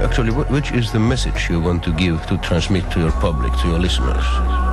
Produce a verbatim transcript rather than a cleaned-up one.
actually, wh- which is the message you want to give, to transmit to your public, to your listeners?